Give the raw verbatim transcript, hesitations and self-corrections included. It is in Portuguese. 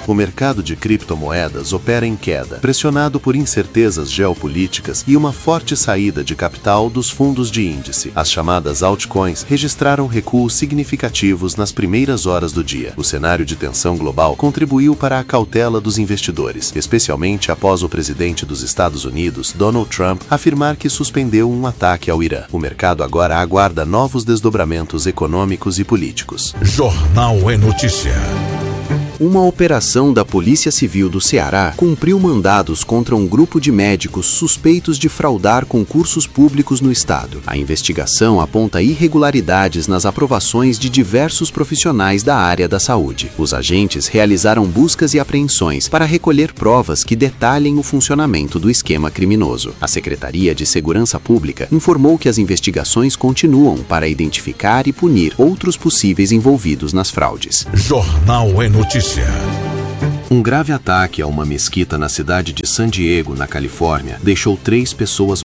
O mercado de criptomoedas opera em queda, pressionado por incertezas geopolíticas e uma forte saída de capital dos fundos de índice. As chamadas altcoins registraram recuos significativos nas primeiras horas do dia. O cenário de tensão global contribuiu para a cautela dos investidores, especialmente após o presidente dos Estados Unidos, Donald Trump, afirmar que suspendeu um ataque ao Irã. O mercado agora aguarda novos desdobramentos econômicos e políticos. Jornal é Notícia. Uma operação da Polícia Civil do Ceará cumpriu mandados contra um grupo de médicos suspeitos de fraudar concursos públicos no estado. A investigação aponta irregularidades nas aprovações de diversos profissionais da área da saúde. Os agentes realizaram buscas e apreensões para recolher provas que detalhem o funcionamento do esquema criminoso. A Secretaria de Segurança Pública informou que as investigações continuam para identificar e punir outros possíveis envolvidos nas fraudes. Jornal é Notícia. Um grave ataque a uma mesquita na cidade de San Diego, na Califórnia, deixou três pessoas